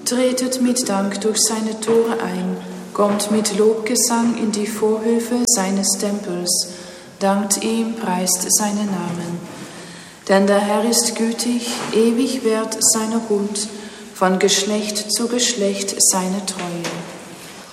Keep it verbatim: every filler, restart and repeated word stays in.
Tretet mit Dank durch seine Tore ein, kommt mit Lobgesang in die Vorhöfe seines Tempels, dankt ihm, preist seinen Namen. Denn der Herr ist gütig, ewig währt seine Huld, von Geschlecht zu Geschlecht seine Treue.